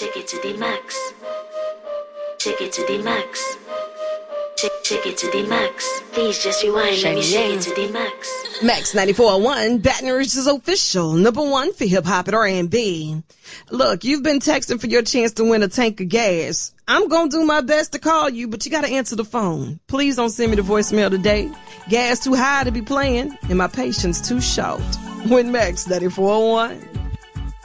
Shake it to the max. Shake it to the max. Shake it to the max. Please just rewind. Let me shake it to the max. Max 94.1, Baton Rouge's official #1 for hip hop and R&B. Look, you've been texting for your chance to win a tank of gas. I'm gonna do my best to call you, but you gotta answer the phone. Please don't send me the voicemail today. Gas too high to be playing, and my patience too short. Win Max 94.1.